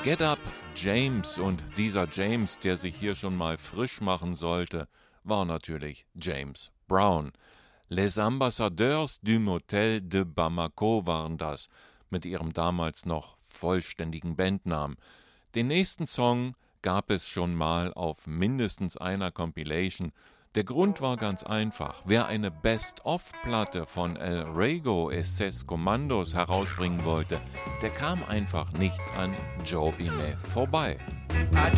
Get Up James, und dieser James, der sich hier schon mal frisch machen sollte, war natürlich James Brown. Les Ambassadeurs du Motel de Bamako waren das, mit ihrem damals noch vollständigen Bandnamen. Den nächsten Song gab es schon mal auf mindestens einer Compilation. Der Grund war ganz einfach. Wer eine Best-of-Platte von El Rego y Ses Commandos herausbringen wollte, der kam einfach nicht an Joe Binet vorbei.